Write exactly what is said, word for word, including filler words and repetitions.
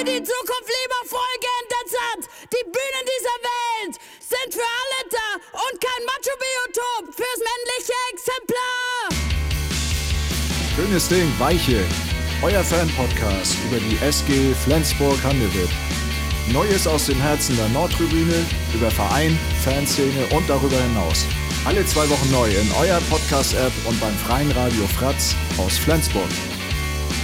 für die Zukunft lieber folgenden Satz. Die Bühnen dieser Welt sind für alle da und kein Macho-Biotop fürs männliche Exemplar. Schönes Ding, Weiche. Euer Fan-Podcast über die S G Flensburg-Handewitt. Neues aus den Herzen der Nordtribüne, über Verein, Fanszene und darüber hinaus. Alle zwei Wochen neu in eurer Podcast-App und beim freien Radio Fratz aus Flensburg.